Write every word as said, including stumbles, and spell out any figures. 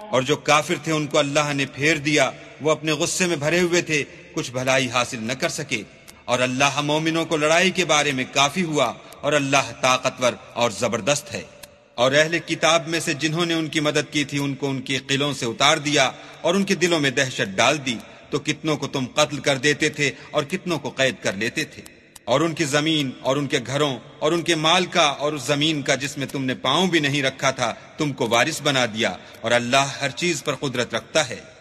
और जो काफिर थे उनको अल्लाह ने फेर दिया, वो अपने गुस्से में भरे हुए थे, कुछ भलाई हासिल न कर सके। और अल्लाह मोमिनों को लड़ाई के बारे में काफी हुआ, और अल्लाह ताकतवर और जबरदस्त है। और अहले किताब में से जिन्होंने उनकी मदद की थी उनको उनके किलों से उतार दिया और उनके दिलों में दहशत डाल दी, तो कितनों को तुम कत्ल कर देते थे और कितनों को कैद कर लेते थे। और उनकी जमीन और उनके घरों और उनके माल का और उस जमीन का जिसमें तुमने पांव भी नहीं रखा था तुमको वारिस बना दिया, और अल्लाह हर चीज पर कुदरत रखता है।